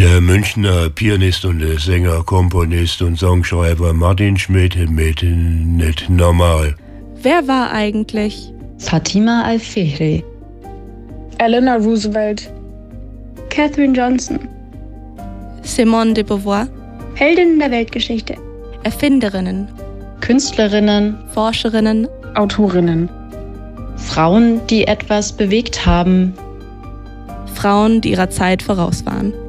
Der Münchner Pianist und Sänger, Komponist und Songschreiber Martin Schmidt mit Nicht normal. Wer war eigentlich Fatima Al-Fihri, Eleanor Roosevelt, Katherine Johnson, Simone de Beauvoir? Heldinnen der Weltgeschichte, Erfinderinnen, Künstlerinnen, Forscherinnen, Autorinnen, Frauen, die etwas bewegt haben, Frauen, die ihrer Zeit voraus waren.